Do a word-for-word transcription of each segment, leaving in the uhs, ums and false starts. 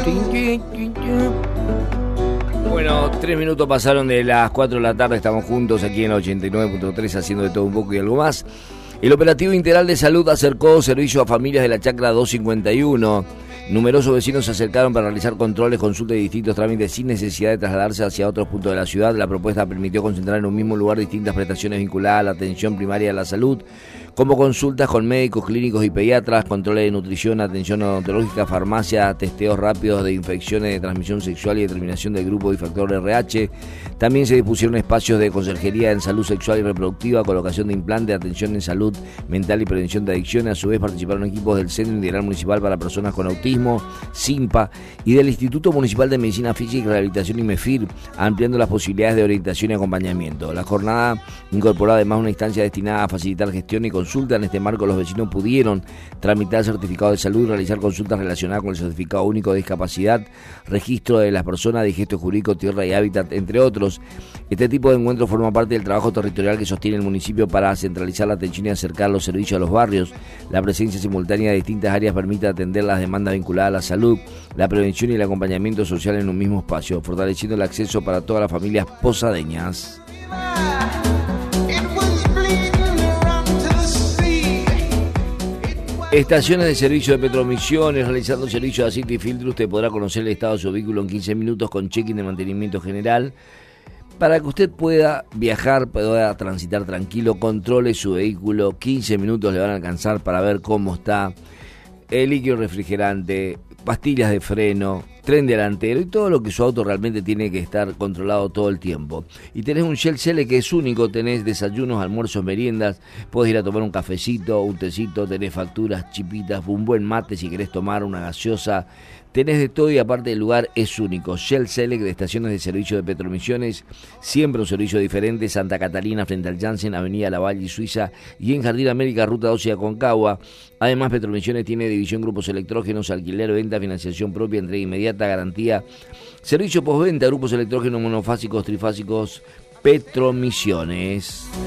Bueno, tres minutos pasaron de las cuatro de la tarde, estamos juntos aquí en ochenta y nueve punto tres haciendo de todo un poco y algo más. El Operativo Integral de Salud acercó servicio a familias de la Chacra doscientos cincuenta y uno. Numerosos vecinos se acercaron para realizar controles, consultas y distintos trámites sin necesidad de trasladarse hacia otros puntos de la ciudad. La propuesta permitió concentrar en un mismo lugar distintas prestaciones vinculadas a la atención primaria de la salud, como consultas con médicos, clínicos y pediatras, controles de nutrición, atención odontológica, farmacia, testeos rápidos de infecciones de transmisión sexual y determinación del grupo y factor R H. También se dispusieron espacios de conserjería en salud sexual y reproductiva, colocación de implantes, atención en salud mental y prevención de adicciones. A su vez participaron equipos del Centro Integral Municipal para Personas con Autismo, SIMPA, y del Instituto Municipal de Medicina Física y Rehabilitación IMEFIR, ampliando las posibilidades de orientación y acompañamiento. La jornada incorporó además una instancia destinada a facilitar gestión y consulta. En este marco los vecinos pudieron tramitar certificado de salud y realizar consultas relacionadas con el certificado único de discapacidad, registro de las personas, digestio jurídico, tierra y hábitat, entre otros. Este tipo de encuentro forma parte del trabajo territorial que sostiene el municipio para centralizar la atención y acercar los servicios a los barrios. La presencia simultánea de distintas áreas permite atender las demandas vinculadas a la salud, la prevención y el acompañamiento social en un mismo espacio, fortaleciendo el acceso para todas las familias posadeñas. Estaciones de servicio de Petromisiones, realizando servicio de aceite y filtro. Usted podrá conocer el estado de su vehículo en quince minutos con check-in de mantenimiento general. Para que usted pueda viajar, pueda transitar tranquilo, controle su vehículo. quince minutos le van a alcanzar para ver cómo está el líquido refrigerante, pastillas de freno, tren delantero y todo lo que su auto realmente tiene que estar controlado todo el tiempo. Y tenés un Shell Cele que es único, tenés desayunos, almuerzos, meriendas, podés ir a tomar un cafecito, un tecito, tenés facturas, chipitas, un buen mate si querés tomar una gaseosa, tenés de todo y aparte el lugar es único. Shell Select de estaciones de servicio de Petromisiones, siempre un servicio diferente. Santa Catalina frente al Janssen, Avenida Lavalle y Suiza, y en Jardín América, Ruta doce a Concagua. Además, Petromisiones tiene división grupos electrógenos, alquiler, venta, financiación propia, entrega inmediata, garantía, servicio postventa, grupos electrógenos monofásicos, trifásicos. Petromisiones.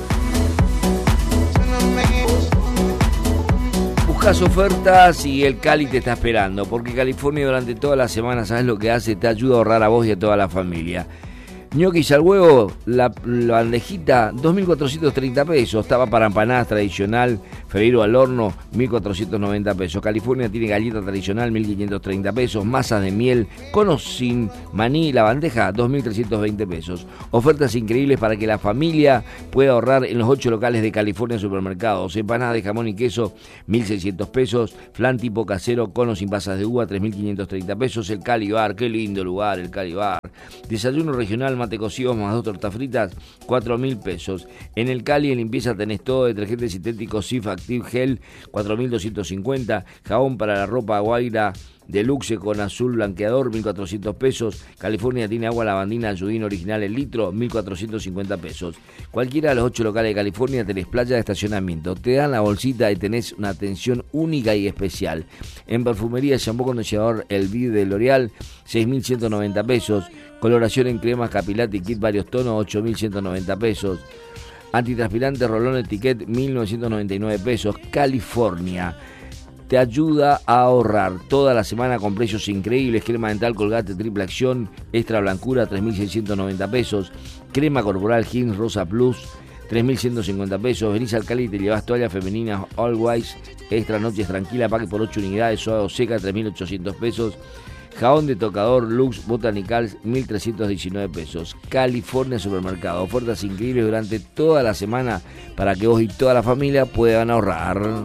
Buscas ofertas y el Cali te está esperando, porque California durante toda la semana, ¿sabes lo que hace? Te ayuda a ahorrar a vos y a toda la familia. Ñoquis al huevo, la, la bandejita, dos mil cuatrocientos treinta pesos. Estaba para empanadas tradicional, Ferreiro al horno, mil cuatrocientos noventa pesos. California tiene galleta tradicional, mil quinientos treinta pesos. Masas de miel, con o sin maní, la bandeja, dos mil trescientos veinte pesos. Ofertas increíbles para que la familia pueda ahorrar en los ocho locales de California Supermercados. Empanadas de jamón y queso, mil seiscientos pesos. Flan tipo casero, conos sin pasas de uva, tres mil quinientos treinta pesos. El Cali Bar, qué lindo lugar, el Cali Bar. Desayuno regional, mate cocido más dos tortas fritas, cuatro mil pesos. En el Cali en limpieza tenés todo, detergente sintético Sif Active Gel, cuatro mil doscientos cincuenta, jabón para la ropa Guaira Deluxe con azul blanqueador, mil cuatrocientos pesos. California tiene agua lavandina Ayudín original el litro, mil cuatrocientos cincuenta pesos. Cualquiera de los ocho locales de California tenés playa de estacionamiento, te dan la bolsita y tenés una atención única y especial. En perfumería, shampoo condicionador El Vid de L'Oreal, seis mil ciento noventa pesos. Coloración en cremas Capilati y Kit varios tonos, ocho mil ciento noventa pesos. Antitranspirante Rolón Etiquette, mil novecientos noventa y nueve pesos. California te ayuda a ahorrar toda la semana con precios increíbles. Crema dental Colgate triple acción, extra blancura, tres mil seiscientos noventa pesos. Crema corporal Hins Rosa Plus, tres mil ciento cincuenta pesos. Venís al Cali y te llevas toallas femeninas Always, extra noches tranquila, paque por ocho unidades, suave o seca, tres mil ochocientos pesos. Jabón de tocador Lux Botanical, mil trescientos diecinueve pesos. California Supermercado, ofertas increíbles durante toda la semana para que vos y toda la familia puedan ahorrar.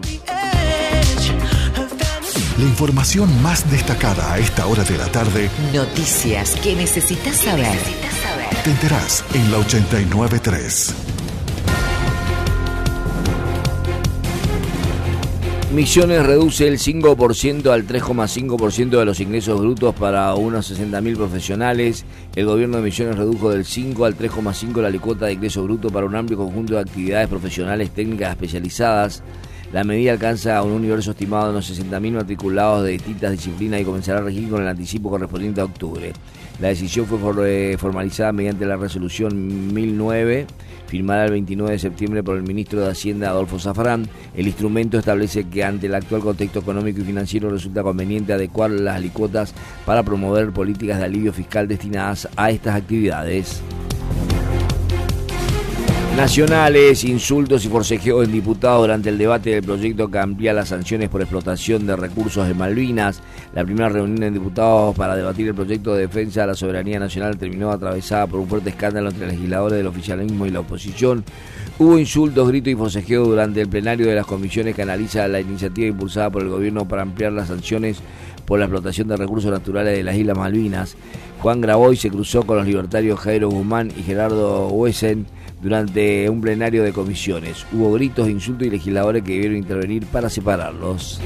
La información más destacada a esta hora de la tarde. Noticias que necesitas saber. Necesitas saber. Te enterás en la ochenta y nueve punto tres. Misiones reduce el cinco por ciento al tres coma cinco por ciento de los ingresos brutos para unos sesenta mil profesionales. El gobierno de Misiones redujo del cinco al tres coma cinco por ciento la alícuota de ingresos brutos para un amplio conjunto de actividades profesionales técnicas especializadas. La medida alcanza a un universo estimado de unos sesenta mil matriculados de distintas disciplinas y comenzará a regir con el anticipo correspondiente a octubre. La decisión fue formalizada mediante la resolución mil nueve, firmada el veintinueve de septiembre por el ministro de Hacienda Adolfo Zaffarán. El instrumento establece que ante el actual contexto económico y financiero resulta conveniente adecuar las alícuotas para promover políticas de alivio fiscal destinadas a estas actividades. Nacionales, insultos y forcejeos en diputados durante el debate del proyecto que amplía las sanciones por explotación de recursos de Malvinas. La primera reunión en diputados para debatir el proyecto de defensa de la soberanía nacional terminó atravesada por un fuerte escándalo entre legisladores del oficialismo y la oposición. Hubo insultos, gritos y forcejeos durante el plenario de las comisiones que analiza la iniciativa impulsada por el gobierno para ampliar las sanciones por la explotación de recursos naturales de las Islas Malvinas. Juan Graboy se cruzó con los libertarios Jairo Guzmán y Gerardo Huesen durante un plenario de comisiones. Hubo gritos, insultos y legisladores que debieron intervenir para separarlos.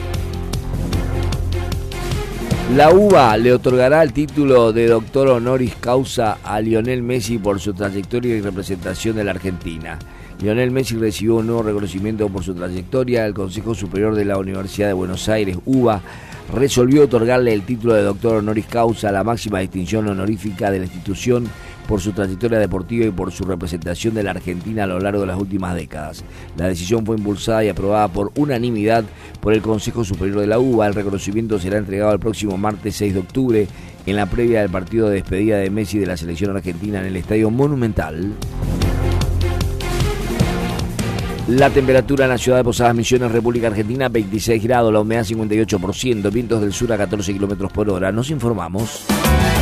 La U B A le otorgará el título de doctor honoris causa a Lionel Messi por su trayectoria y representación de la Argentina. Lionel Messi recibió un nuevo reconocimiento por su trayectoria. El Consejo Superior de la Universidad de Buenos Aires, U B A, resolvió otorgarle el título de doctor honoris causa, la máxima distinción honorífica de la institución, por su trayectoria deportiva y por su representación de la Argentina a lo largo de las últimas décadas. La decisión fue impulsada y aprobada por unanimidad por el Consejo Superior de la U B A. El reconocimiento será entregado el próximo martes seis de octubre en la previa del partido de despedida de Messi de la selección argentina en el Estadio Monumental. La temperatura en la ciudad de Posadas Misiones, República Argentina, veintiséis grados, la humedad cincuenta y ocho por ciento, vientos del sur a catorce kilómetros por hora. Nos informamos.